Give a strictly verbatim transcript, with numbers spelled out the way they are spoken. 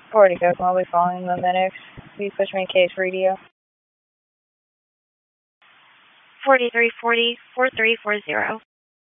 forty Coke, I'll be following the medics. Please push me case radio. forty-three forty, four three four zero.